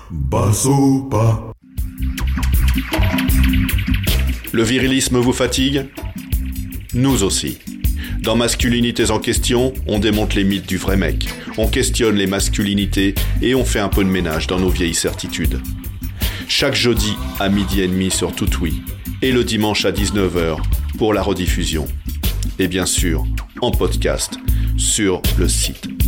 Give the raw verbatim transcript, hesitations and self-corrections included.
Basopa. Le virilisme vous fatigue ? Nous aussi. Dans Masculinités en question, on démonte les mythes du vrai mec, on questionne les masculinités et on fait un peu de ménage dans nos vieilles certitudes. Chaque jeudi à midi et demi sur Toutoui et le dimanche à dix-neuf heures pour la rediffusion. Et bien sûr, en podcast sur le site